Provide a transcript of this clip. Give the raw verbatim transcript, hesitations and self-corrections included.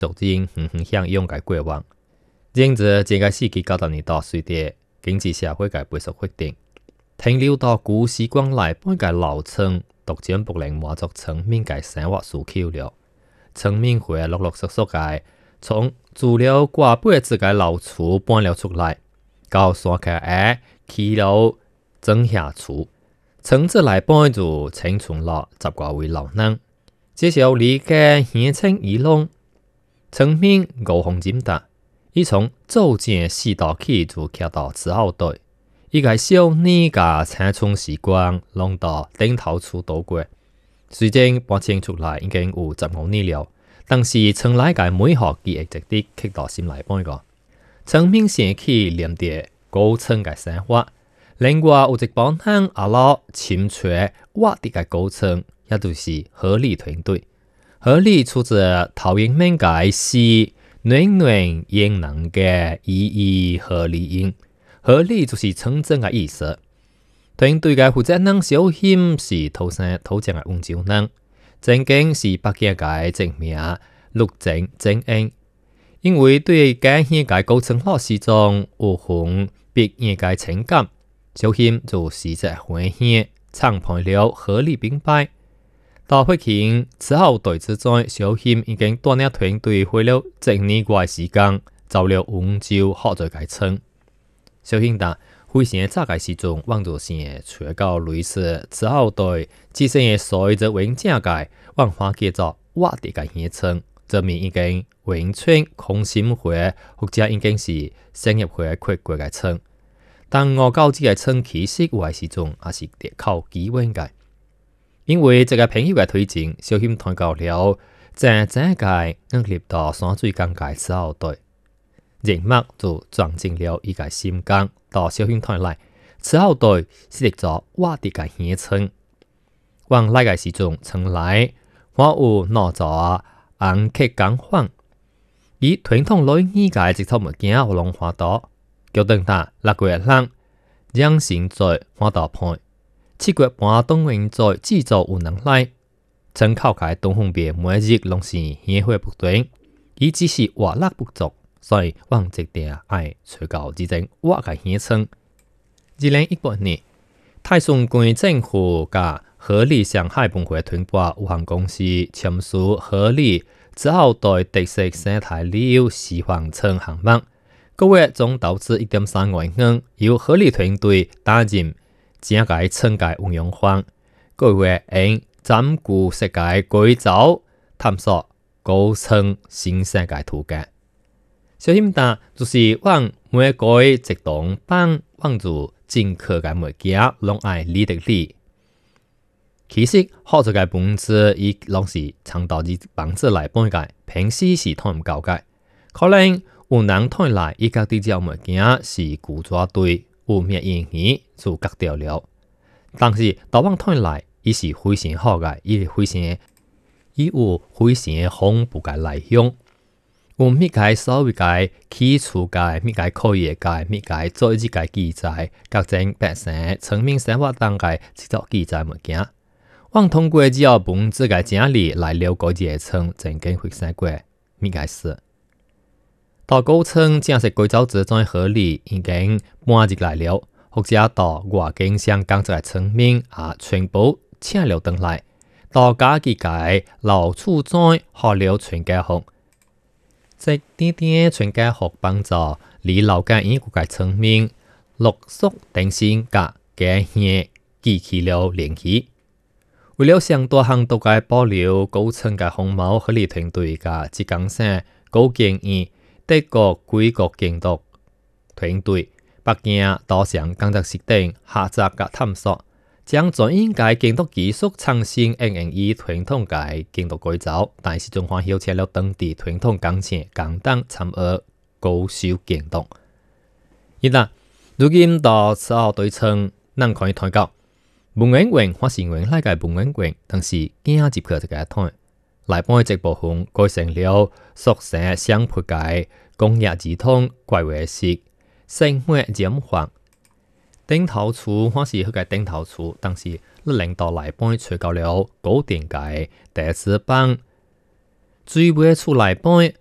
逐漸遠遠向用嘅過往。然而，這個世紀九十年代隨着經濟社會嘅倍速發展，停留到古時光來本嘅老村，逐漸不能滿足村民嘅生活需求了。村民會陸陸續續嘅從住了掛輩子嘅老厝搬了出來，到山腳下起了整下厝，村子內搬就清存了十多位老人。接受你嘅鄉親議論，村民高雄佔達，伊從早前四道起就徛到慈後隊，伊個少年嘅青春時光攏到頂頭厝度過。雖然搬遷出來已經有十五年了，但是村內嘅每項記憶值得刻到心內邊個。村民想起連着高層嘅生活，另外有一幫人阿老親切活啲嘅高層，也就是合力團隊。合力出自陶淵明嘅詩“暖暖炎能嘅意義合力應”，合力就是村鎮嘅意思。團隊嘅負責人小謙是土生土長嘅溫州人，正經是北京嘅正名陸正正英。因為對家鄉嘅高層學習中有份別樣嘅情感，小謙就時則歡喜參判了合力兵敗。到北京之後隊之中，小謙已經帶領團隊花了一年多時間，走了溫州好多個村。小謙達非常早嘅時陣，往就先找到類似之後隊自身嘅所謂永正界，往花叫做我哋嘅鄉村，證明已經永春空心會或者已經是商業會擴過嘅村。但我告知嘅村其實有嘅時陣，也是得靠機運嘅。因為這個朋友嘅推薦，小謙談到了正正界能入到山水間界之後隊，人脈就撞進了伊個心間。到小謙談來，之後隊是立咗我哋嘅鄉村。往來嘅時陣，村內我有攞咗紅客講話，以傳統內語嘅一套物件互攏看到，叫等他六月人養成在看到判。七月半當運在製造有能力，村口嘅東方邊每日攏是協會不斷，伊只是活力不足，所以往一定愛找到真正活嘅鄉村。二零一八年，太順縣政府甲合力上海分會團隊有限公司簽署合力之後對特色生態旅遊示範村項目，個月總投資一點三萬元，由合力團隊擔任整個村界運用方，個月用佔據世界規劃探索高層新世界圖嘅。小謙達就是往每個一棟幫往住進口嘅物件，攏愛理得理。其實好多嘅本質，伊攏是長到日幫子來搬嘅，平時是睇唔夠嘅。可能有人睇來，伊家啲隻物件是古抓對。有咩意義就割掉了，但是到往睇來，伊是非常好嘅，伊非常伊有非常豐富嘅內容，有咩個所謂嘅起厝嘅，咩個可以嘅，咩個做一個記載，各種百姓村民生活當嘅製作記載物件，往通過只要本質嘅整理來了解這個村曾經發生過咩個事。到高層正式規劃之中合力已經搬入來了，或者到外境上工作嘅村民也全部請了登來，到家己嘅老厝中學了全家福，即點點全家福幫助離老家遠嘅村民陸續定心甲家鄉記起了聯繫。為了上多行動嘅保留高層嘅風貌，合力團隊嘅浙江省高建議德國貴國建築團隊北京多項工作室等合作及探索，將專業嘅建築技術創新應用於傳統嘅建築改造，但是仲還邀請了當地傳統工程工黨參與高手建築。而啦，如今到此後對稱，咱可以睇到文苑園或是原來嘅文苑園，但是今入去這個台內半一部分改成了宿舍商鋪嘅工業系統規劃式生活染黃頂頭厝或是迄個頂頭厝，但是你領導內半找到了古典嘅第一次幫，最尾厝內半